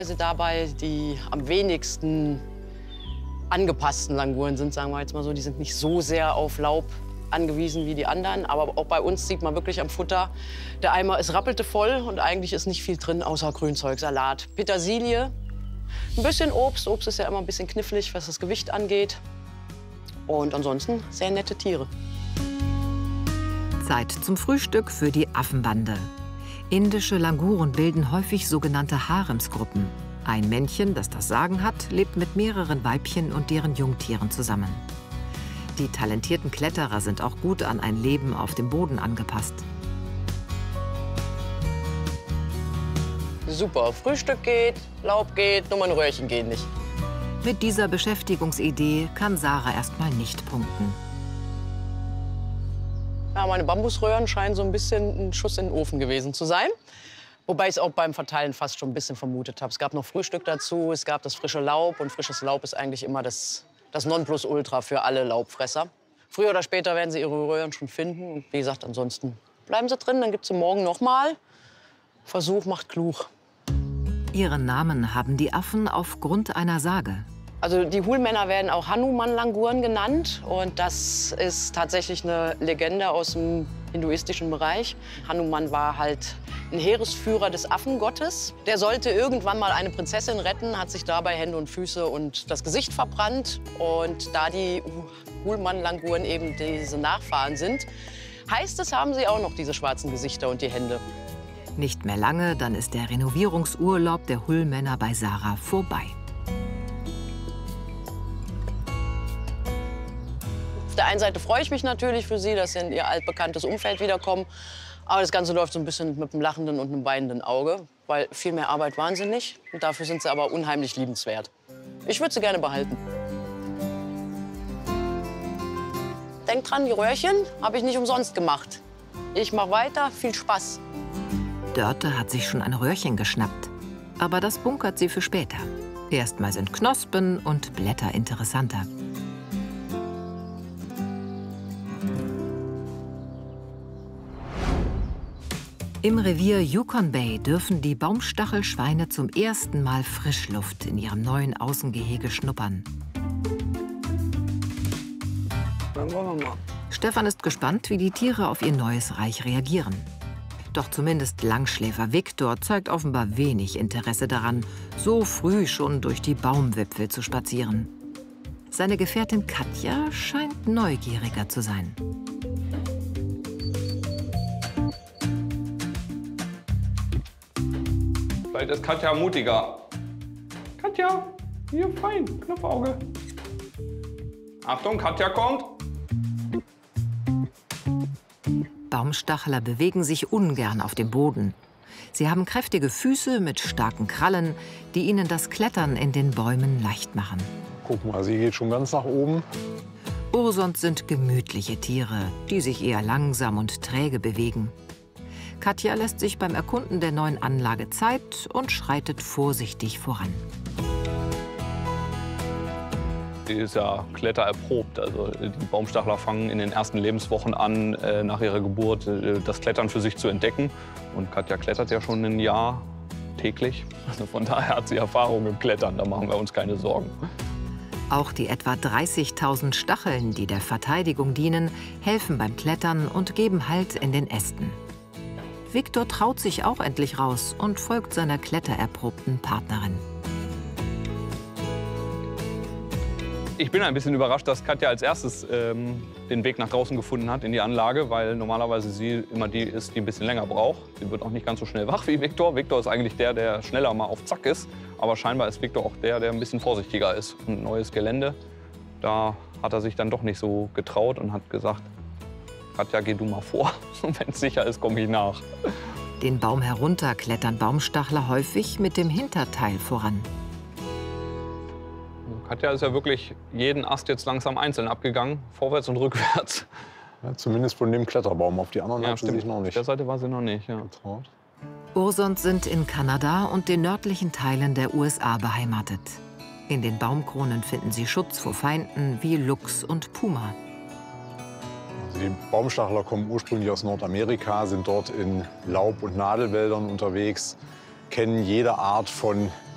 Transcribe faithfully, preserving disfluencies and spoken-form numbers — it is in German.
Also dabei die am wenigsten angepassten Languren sind, sagen wir jetzt mal so. Die sind nicht so sehr auf Laub angewiesen wie die anderen. Aber auch bei uns sieht man wirklich am Futter, der Eimer ist rappelte voll und eigentlich ist nicht viel drin, außer Grünzeug, Salat, Petersilie, ein bisschen Obst. Obst ist ja immer ein bisschen knifflig, was das Gewicht angeht. Und ansonsten sehr nette Tiere. Zeit zum Frühstück für die Affenbande. Indische Languren bilden häufig sogenannte Haremsgruppen. Ein Männchen, das das Sagen hat, lebt mit mehreren Weibchen und deren Jungtieren zusammen. Die talentierten Kletterer sind auch gut an ein Leben auf dem Boden angepasst. Super, Frühstück geht, Laub geht, nur mein Röhrchen gehen nicht. Mit dieser Beschäftigungsidee kann Sarah erst mal nicht punkten. Ja, meine Bambusröhren scheinen so ein bisschen ein Schuss in den Ofen gewesen zu sein. Wobei ich es auch beim Verteilen fast schon ein bisschen vermutet habe. Es gab noch Frühstück dazu, es gab das frische Laub. Und frisches Laub ist eigentlich immer das, das Nonplusultra für alle Laubfresser. Früher oder später werden sie ihre Röhren schon finden. Und wie gesagt, ansonsten bleiben sie drin, dann gibt es sie morgen noch mal. Versuch macht klug. Ihren Namen haben die Affen aufgrund einer Sage. Also die Hulmänner werden auch Hanuman-Languren genannt. Und das ist tatsächlich eine Legende aus dem hinduistischen Bereich. Hanuman war halt ein Heeresführer des Affengottes. Der sollte irgendwann mal eine Prinzessin retten, hat sich dabei Hände und Füße und das Gesicht verbrannt. Und da die Hulman-Languren eben diese Nachfahren sind, heißt es, haben sie auch noch diese schwarzen Gesichter und die Hände. Nicht mehr lange, dann ist der Renovierungsurlaub der Hulmänner bei Sarah vorbei. Auf der einen Seite freue ich mich natürlich für sie, dass sie in ihr altbekanntes Umfeld wiederkommen. Aber das Ganze läuft so ein bisschen mit einem lachenden und einem weinenden Auge. Weil viel mehr Arbeit waren sie nicht. Und dafür sind sie aber unheimlich liebenswert. Ich würde sie gerne behalten. Denkt dran, die Röhrchen habe ich nicht umsonst gemacht. Ich mache weiter, viel Spaß. Dörte hat sich schon ein Röhrchen geschnappt. Aber das bunkert sie für später. Erstmal sind Knospen und Blätter interessanter. Im Revier Yukon Bay dürfen die Baumstachelschweine zum ersten Mal Frischluft in ihrem neuen Außengehege schnuppern. Dann wollen wir mal. Stefan ist gespannt, wie die Tiere auf ihr neues Reich reagieren. Doch zumindest Langschläfer Viktor zeigt offenbar wenig Interesse daran, so früh schon durch die Baumwipfel zu spazieren. Seine Gefährtin Katja scheint neugieriger zu sein. Vielleicht ist Katja mutiger. Katja, hier fein, Knopfauge. Achtung, Katja kommt. Baumstachler bewegen sich ungern auf dem Boden. Sie haben kräftige Füße mit starken Krallen, die ihnen das Klettern in den Bäumen leicht machen. Guck mal, sie geht schon ganz nach oben. Ursons sind gemütliche Tiere, die sich eher langsam und träge bewegen. Katja lässt sich beim Erkunden der neuen Anlage Zeit und schreitet vorsichtig voran. Die ist ja klettererprobt. Also die Baumstachler fangen in den ersten Lebenswochen an, äh, nach ihrer Geburt äh, das Klettern für sich zu entdecken. Und Katja klettert ja schon ein Jahr täglich. Also von daher hat sie Erfahrung im Klettern, da machen wir uns keine Sorgen. Auch die etwa dreißigtausend Stacheln, die der Verteidigung dienen, helfen beim Klettern und geben Halt in den Ästen. Viktor traut sich auch endlich raus und folgt seiner klettererprobten Partnerin. Ich bin ein bisschen überrascht, dass Katja als erstes ähm, den Weg nach draußen gefunden hat in die Anlage, weil normalerweise sie immer die ist, die ein bisschen länger braucht. Sie wird auch nicht ganz so schnell wach wie Viktor. Viktor ist eigentlich der, der schneller mal auf Zack ist. Aber scheinbar ist Viktor auch der, der ein bisschen vorsichtiger ist. Und neues Gelände, da hat er sich dann doch nicht so getraut und hat gesagt, Katja, geh du mal vor. Und wenn es sicher ist, komme ich nach. Den Baum herunter klettern Baumstachler häufig mit dem Hinterteil voran. Katja ist ja wirklich jeden Ast jetzt langsam einzeln abgegangen, vorwärts und rückwärts. Ja, zumindest von dem Kletterbaum. Auf die anderen Ja, hat sie stimmt. sich noch Auf nicht der Seite war sie noch nicht, ja. getraut. Ursons sind in Kanada und den nördlichen Teilen der U S A beheimatet. In den Baumkronen finden sie Schutz vor Feinden wie Luchs und Puma. Also die Baumstachler kommen ursprünglich aus Nordamerika, sind dort in Laub- und Nadelwäldern unterwegs, kennen jede Art von